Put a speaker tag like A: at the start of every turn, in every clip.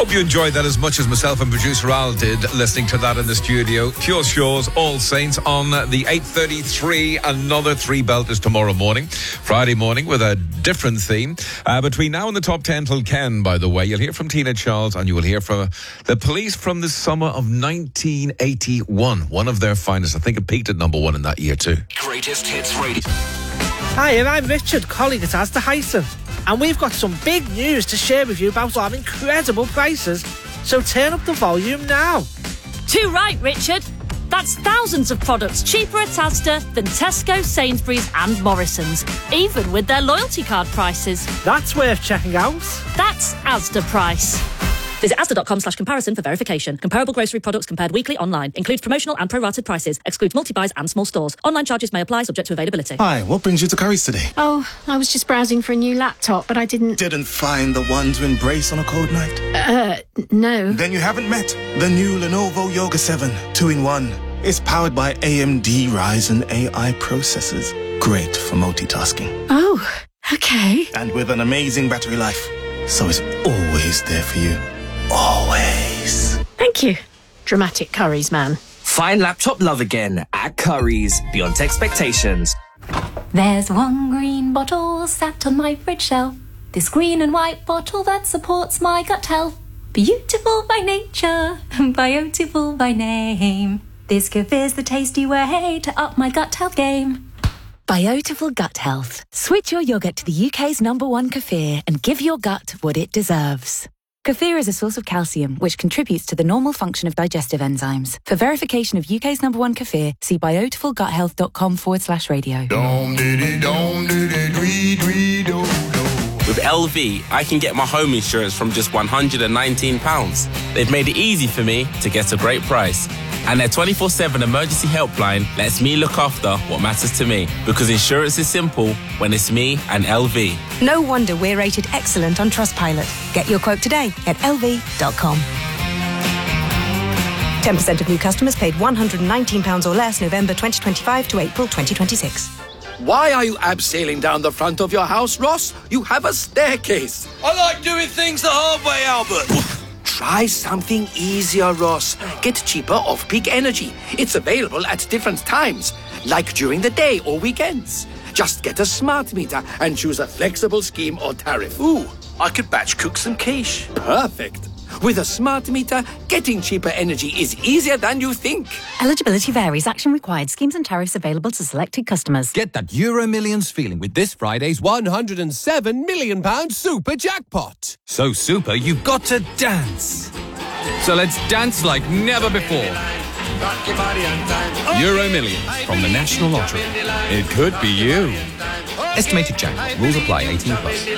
A: Hope you enjoyed that as much as myself and producer Al did listening to that in the studio. Pure Shores, All Saints on the 8:33. Another three belters tomorrow morning, Friday morning, with a different theme. Between now and the top 10 till Ken, by the way, you'll hear from Tina Charles and you will hear from the Police from the summer of 1981. One of their finest. I think it peaked at number one in that year too.
B: Greatest Hits Radio.
C: Hi, I'm Richard, colleague at Asda Hyson, and we've got some big news to share with you about our incredible prices, so turn up the volume now.
D: Too right, Richard. That's thousands of products cheaper at Asda than Tesco, Sainsbury's and Morrison's, even with their loyalty card prices.
C: That's worth checking out.
D: That's Asda Price. Visit asda.com/comparison for verification. Comparable grocery products compared weekly online. Includes promotional and prorated prices. Excludes multi-buys and small stores. Online charges may apply, subject to availability.
E: Hi, what brings you to Curry's today?
F: Oh, I was just browsing for a new laptop, but I didn't
E: find the one to embrace on a cold night?
F: No.
E: Then you haven't met the new Lenovo Yoga 7 2-in-1. It's powered by AMD Ryzen AI processors. Great for multitasking.
F: Oh, okay.
E: And with an amazing battery life. So it's always there for you. Always.
F: Thank you. Dramatic Curry's man.
B: Find laptop love again at Curry's, beyond expectations.
G: There's one green bottle sat on my fridge shelf. This green and white bottle that supports my gut health. Beautiful by nature, beautiful by name. This Kefir's the tasty way to up my gut health game.
H: Biotiful Gut Health. Switch your yoghurt to the UK's #1 Kefir and give your gut what it deserves. Kefir is a source of calcium, which contributes to the normal function of digestive enzymes. For verification of UK's #1 Kefir, see biotifulguthealth.com/radio.
I: With LV, I can get my home insurance from just £119. They've made it easy for me to get a great price. And their 24/7 emergency helpline lets me look after what matters to me. Because insurance is simple when it's me and LV.
H: No wonder we're rated excellent on Trustpilot. Get your quote today at lv.com. 10% of new customers paid £119 or less November 2025 to April 2026.
J: Why are you abseiling down the front of your house, Ross? You have a staircase.
K: I like doing things the hard way, Albert.
J: Try something easier, Ross. Get cheaper off-peak energy. It's available at different times, like during the day or weekends. Just get a smart meter and choose a flexible scheme or tariff.
K: Ooh, I could batch cook some quiche.
J: Perfect. With a smart meter, getting cheaper energy is easier than you think.
H: Eligibility varies. Action required. Schemes and tariffs available to selected customers.
L: Get that Euro Millions feeling with this Friday's £107 million super jackpot. So super, you've got to dance. So let's dance like never before. Euro Millions from the National Lottery. It could be you. Estimated jackpot. Rules apply. 18+.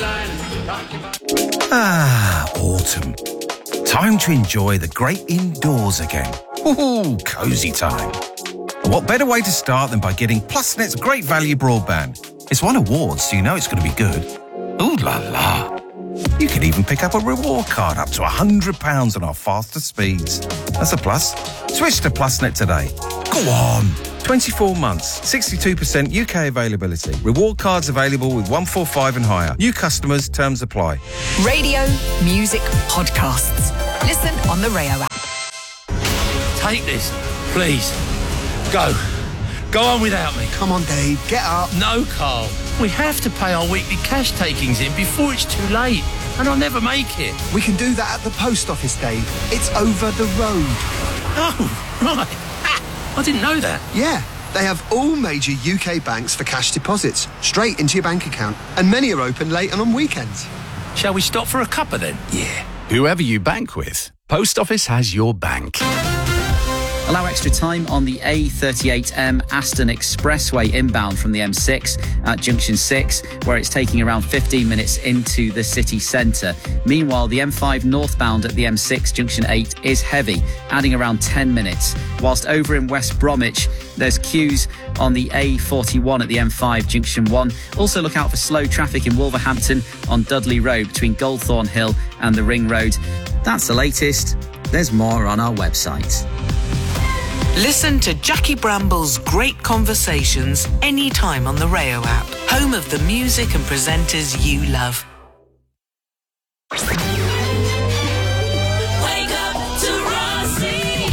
M: Autumn. Time to enjoy the great indoors again. Ooh, cosy time. And what better way to start than by getting Plusnet's great value broadband? It's won awards, so you know it's going to be good. Ooh la la. You can even pick up a reward card up to £100 on our faster speeds. That's a plus. Switch to Plusnet today. Go on. 24 months, 62% UK availability. Reward cards available with 145 and higher. New customers, terms apply.
H: Radio, music, podcasts. Listen on the Rayo app.
K: Take this, please. Go. Go on without me.
N: Come on, Dave, get up.
K: No, Carl. We have to pay our weekly cash takings in before it's too late. And I'll never make it.
N: We can do that at the post office, Dave. It's over the road.
K: Oh, right. I didn't know that.
N: Yeah, they have all major UK banks for cash deposits, straight into your bank account. And many are open late and on weekends.
K: Shall we stop for a cuppa then?
L: Yeah. Whoever you bank with, Post Office has your bank.
O: Allow extra time on the A38M Aston Expressway inbound from the M6 at Junction 6, where it's taking around 15 minutes into the city centre. Meanwhile, the M5 northbound at the M6 Junction 8 is heavy, adding around 10 minutes. Whilst over in West Bromwich, there's queues on the A41 at the M5 Junction 1. Also look out for slow traffic in Wolverhampton on Dudley Road between Goldthorne Hill and the Ring Road. That's the latest. There's more on our website.
P: Listen to Jackie Bramble's great conversations anytime on the Rayo app, home of the music and presenters you love.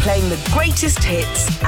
Q: playing the greatest hits